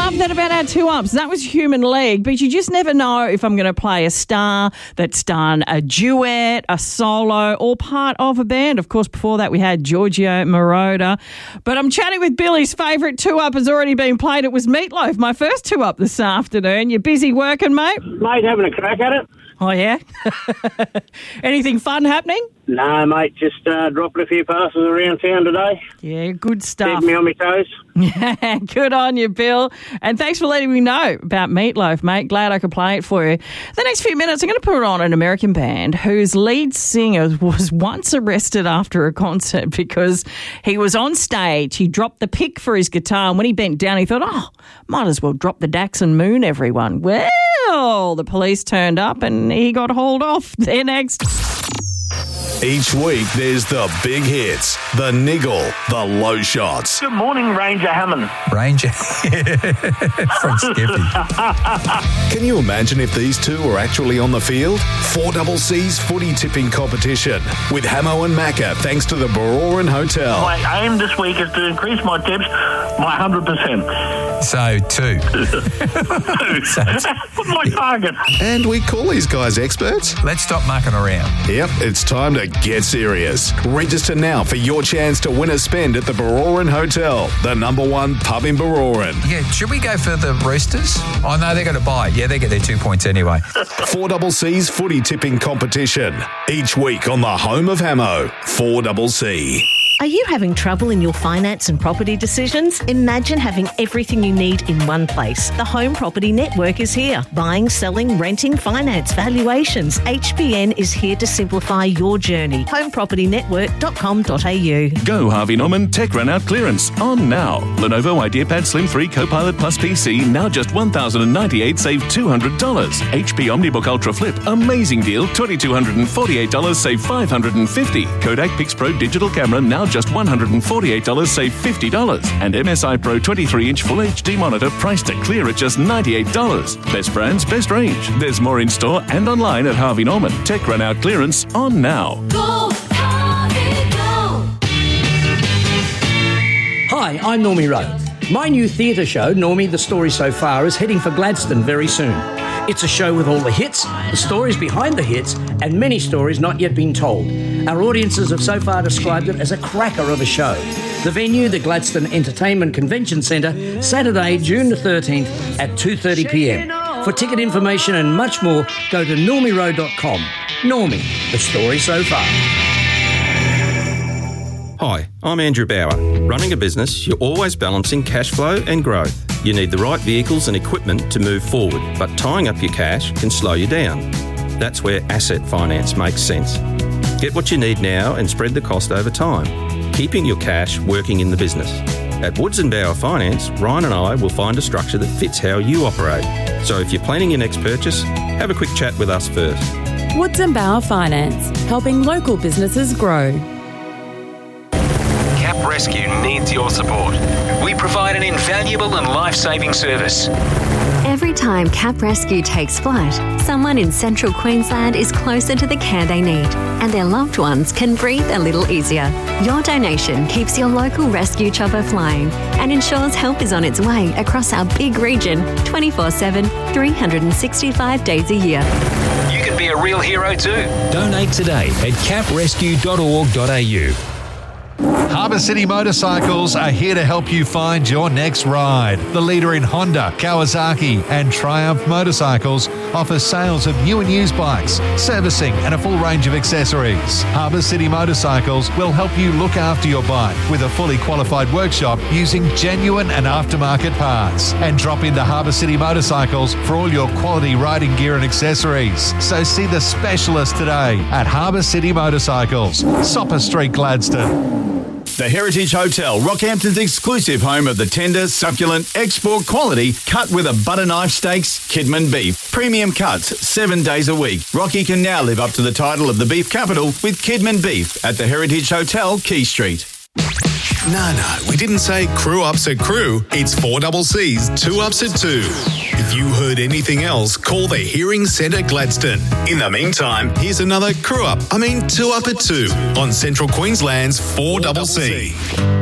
love that about our two ups. That was Human League, but you just never know if I'm going to play a star that's done a duet, a solo, or part of a band. Of course, before that we had Giorgio Moroder. But I'm chatting with Billy's favourite two-up has already been played. It was Meatloaf, my first two-up this afternoon. You busy working, mate? Mate, having a crack at it. Oh, yeah? Anything fun happening? No, mate, just dropping a few passes around town today. Yeah, good stuff. Keeping me on my toes. Yeah, good on you, Bill. And thanks for letting me know about Meatloaf, mate. Glad I could play it for you. The next few minutes, I'm going to put on an American band whose lead singer was once arrested after a concert because he was on stage. He dropped the pick for his guitar, and when he bent down, he thought, might as well drop the Daxon Moon, everyone. Well, the police turned up and he got hauled off. They're next. Each week, there's the big hits, the niggle, the low shots. Good morning, Ranger Hammond. Ranger from Skippy. Can you imagine if these two were actually on the field? 4CC's footy tipping competition with Hamo and Macca, thanks to the Baroran Hotel. My aim this week is to increase my tips by 100%. So, 2. What's my target? And we call these guys experts. Let's stop mucking around. Yep, it's time to get serious. Register now for your chance to win a spend at the Baroran Hotel, the #1 pub in Baroran. Yeah, should we go for the Roosters? Oh, no, they're going to buy it. Yeah, they get their 2 points anyway. 4CC's footy tipping competition. Each week on the home of Hamo, 4CC. Are you having trouble in your finance and property decisions? Imagine having everything you need in one place. The Home Property Network is here. Buying, selling, renting, finance, valuations. HPN is here to simplify your journey. homepropertynetwork.com.au. Go Harvey Norman Tech Run Out Clearance on now. Lenovo IdeaPad Slim 3 Copilot Plus PC now just $1,098, save $200. HP OmniBook Ultra Flip, amazing deal, $2,248, save $550. Kodak Pix Pro Digital Camera now just $148, save $50. And MSI Pro 23-inch Full HD monitor priced to clear at just $98. Best brands, best range. There's more in store and online at Harvey Norman. Tech Run Out Clearance on now. Go, Harvey, go! Hi, I'm Normie Rowe. My new theatre show, Normie, The Story So Far, is heading for Gladstone very soon. It's a show with all the hits, the stories behind the hits, and many stories not yet been told. Our audiences have so far described it as a cracker of a show. The venue, the Gladstone Entertainment Convention Centre, Saturday, June the 13th at 2:30pm. For ticket information and much more, go to normierowe.com. Normie, The Story So Far. Hi, I'm Andrew Bauer. Running a business, you're always balancing cash flow and growth. You need the right vehicles and equipment to move forward, but tying up your cash can slow you down. That's where asset finance makes sense. Get what you need now and spread the cost over time, keeping your cash working in the business. At Woods & Bauer Finance, Ryan and I will find a structure that fits how you operate. So if you're planning your next purchase, have a quick chat with us first. Woods & Bauer Finance, helping local businesses grow. Cap Rescue needs your support. We provide an invaluable and life-saving service. Every time Cap Rescue takes flight, someone in central Queensland is closer to the care they need, and their loved ones can breathe a little easier. Your donation keeps your local rescue chopper flying and ensures help is on its way across our big region 24/7, 365 days a year. You can be a real hero too. Donate today at caprescue.org.au. Harbour City Motorcycles are here to help you find your next ride. The leader in Honda, Kawasaki and Triumph motorcycles offers sales of new and used bikes, servicing and a full range of accessories. Harbour City Motorcycles will help you look after your bike with a fully qualified workshop using genuine and aftermarket parts. And drop into Harbour City Motorcycles for all your quality riding gear and accessories. So see the specialist today at Harbour City Motorcycles, Sopper Street, Gladstone. The Heritage Hotel, Rockhampton's exclusive home of the tender, succulent, export quality, cut with a butter knife steaks, Kidman beef. Premium cuts, 7 days a week. Rocky can now live up to the title of the beef capital with Kidman beef at the Heritage Hotel, Quay Street. No, we didn't say crew ups at crew. It's 4CC's 2 Ups at 2. If you heard anything else, call the Hearing Centre Gladstone. In the meantime, here's another 2 Up at 2 on Central Queensland's 4CC.